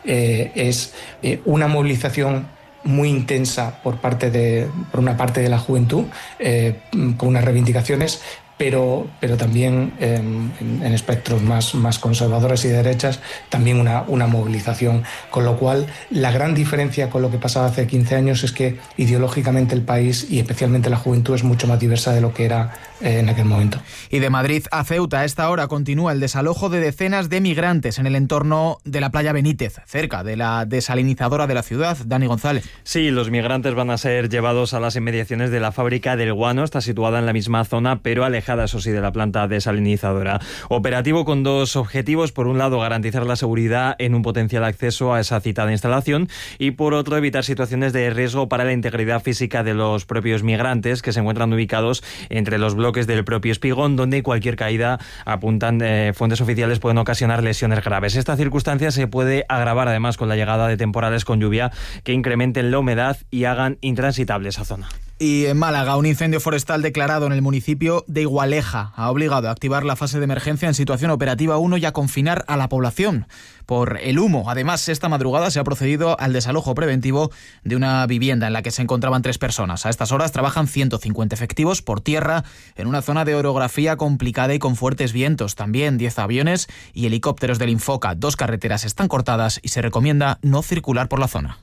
es una movilización muy intensa por una parte de la juventud, con unas reivindicaciones, pero también en espectros más conservadores y de derechas, también una movilización. Con lo cual, la gran diferencia con lo que pasaba hace 15 años es que ideológicamente el país, y especialmente la juventud, es mucho más diversa de lo que era en aquel momento. Y de Madrid a Ceuta, a esta hora continúa el desalojo de decenas de migrantes en el entorno de la playa Benítez, cerca de la desalinizadora de la ciudad. Dani González. Sí, los migrantes van a ser llevados a las inmediaciones de la fábrica del Guano. Está situada en la misma zona, pero alejada, eso sí, de la planta desalinizadora. Operativo con dos objetivos: por un lado, garantizar la seguridad en un potencial acceso a esa citada instalación, y por otro, evitar situaciones de riesgo para la integridad física de los propios migrantes, que se encuentran ubicados entre los bloques del propio espigón, donde cualquier caída, apuntan fuentes oficiales, pueden ocasionar lesiones graves. Esta circunstancia se puede agravar además con la llegada de temporales con lluvia que incrementen la humedad y hagan intransitable esa zona. Y en Málaga, un incendio forestal declarado en el municipio de Igualeja ha obligado a activar la fase de emergencia en situación operativa 1 y a confinar a la población por el humo. Además, esta madrugada se ha procedido al desalojo preventivo de una vivienda en la que se encontraban 3 personas. A estas horas trabajan 150 efectivos por tierra en una zona de orografía complicada y con fuertes vientos. También 10 aviones y helicópteros del Infoca. 2 carreteras están cortadas y se recomienda no circular por la zona.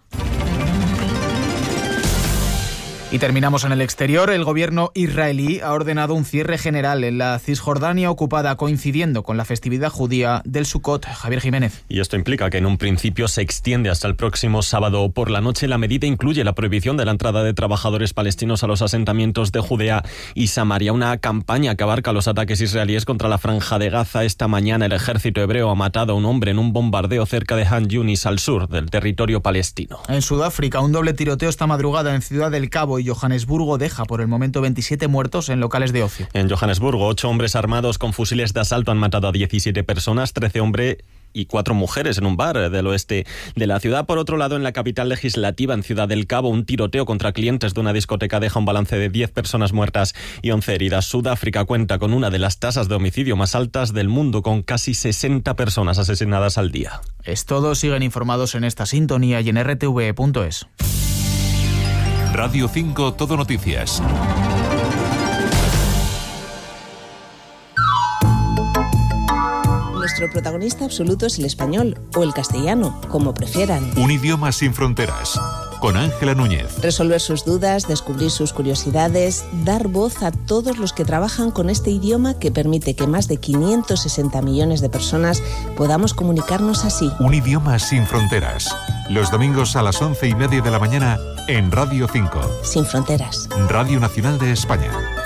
Y terminamos en el exterior. El gobierno israelí ha ordenado un cierre general en la Cisjordania ocupada, coincidiendo con la festividad judía del Sukkot. Javier Jiménez. Y esto implica que en un principio se extiende hasta el próximo sábado por la noche. La medida incluye la prohibición de la entrada de trabajadores palestinos a los asentamientos de Judea y Samaria. Una campaña que abarca los ataques israelíes contra la franja de Gaza. Esta mañana el ejército hebreo ha matado a un hombre en un bombardeo cerca de Han Yunis, al sur del territorio palestino. En Sudáfrica, un doble tiroteo esta madrugada en Ciudad del Cabo y Johannesburgo deja por el momento 27 muertos en locales de ocio. En Johannesburgo, 8 hombres armados con fusiles de asalto han matado a 17 personas, 13 hombres y 4 mujeres en un bar del oeste de la ciudad. Por otro lado, en la capital legislativa, en Ciudad del Cabo, un tiroteo contra clientes de una discoteca deja un balance de 10 personas muertas y 11 heridas. Sudáfrica cuenta con una de las tasas de homicidio más altas del mundo, con casi 60 personas asesinadas al día. Es todo. Siguen informados en esta sintonía y en rtv.es. Radio 5 Todo Noticias. Nuestro protagonista absoluto es el español o el castellano, como prefieran. Un idioma sin fronteras, con Ángela Núñez. Resolver sus dudas, descubrir sus curiosidades, dar voz a todos los que trabajan con este idioma que permite que más de 560 millones de personas podamos comunicarnos así. Un idioma sin fronteras. Los domingos a las 11:30 de la mañana en Radio 5. Sin fronteras. Radio Nacional de España.